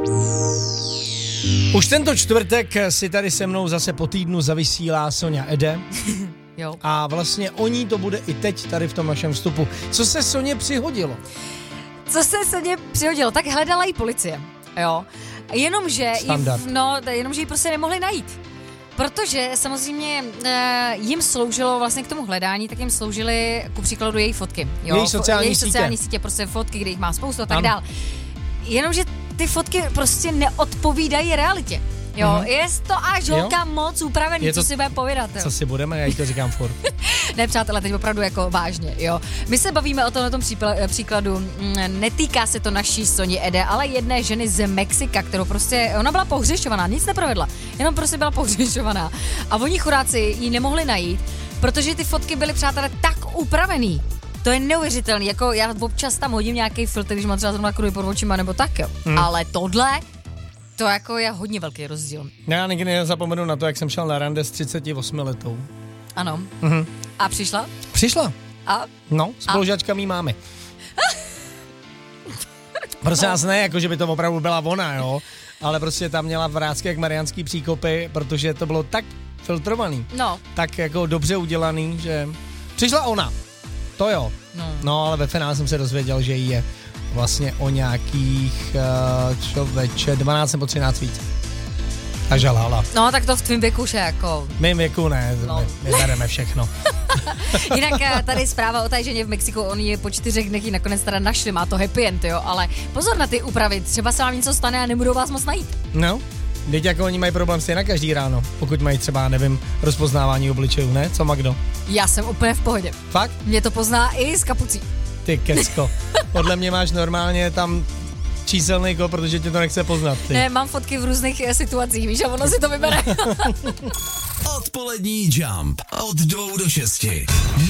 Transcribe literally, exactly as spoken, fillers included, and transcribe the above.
Už tento čtvrtek si tady se mnou zase po týdnu zavysílá Sonja Ede. Jo. A vlastně o ní to bude i teď tady v tom našem vstupu. Co se Soně přihodilo? Co se Soně přihodilo? Tak hledala jí policie, jo. Jenomže jí, no, jenomže jí prostě nemohli najít. Protože samozřejmě e, jim sloužilo vlastně k tomu hledání, tak jim sloužily ku příkladu její fotky. Jo? Její sociální, její sítě. sociální sítě, prostě fotky, kde jich má spoustu a tak dál. Jenomže ty fotky prostě neodpovídají realitě. Jo, mm-hmm. Je to až holka moc upravený, to, co si bude povídat. Jo. Co si budeme, já jí to říkám furt. Ne, přátelé, teď opravdu jako vážně, jo. My se bavíme o tomto příkladu, netýká se to naší Soni Ede, ale jedné ženy z Mexika, kterou prostě, ona byla pohřešovaná, nic neprovedla, jenom prostě byla pohřešovaná. A oni chudáci ji nemohli najít, protože ty fotky byly, přátelé, tak upravený. To je neuvěřitelný, jako já občas tam hodím nějaký filtr, když mám třeba zrovna kruhy pod očima, nebo tak, jo. Hmm. Ale tohle... To jako je hodně velký rozdíl. Já nikdy nezapomenu na to, jak jsem šel na rande s třicet osm letou. Ano. Mhm. A přišla? Přišla. A? No, spolužačka mý mámy. Prosím nás ne, jako že by to opravdu byla ona, jo. Ale prostě tam měla vrásky jak mariánský příkopy, protože to bylo tak filtrovaný. No. Tak jako dobře udělaný, že... Přišla ona. To jo. No, no ale ve finále jsem se dozvěděl, že jí je vlastně o nějakých uh, člověče dvanáct nebo třináct víc. A žalala. No, tak to v tvým věku už je jako... V mým věku ne, no. my, my bereme všechno. Jinak tady zpráva o té ženě v Mexiku, oni je po čtyřech dnech ji nakonec teda našli, má to happy end, jo, ale pozor na ty úpravy, třeba se vám něco stane a nebudou vás moc najít. No, teď jako oni mají problém stejně na každý ráno, pokud mají třeba, nevím, rozpoznávání obličejů, ne? Co má kdo? Já jsem úplně v pohodě. Fakt? Mě to pozná i z kapucí. Ty kecko, podle mě máš normálně tam číselný kód, protože tě to nechce poznat. Ty. Ne, mám fotky v různých situacích, víš, a ono si to vybere. Odpolední Jump od dvou do šesti.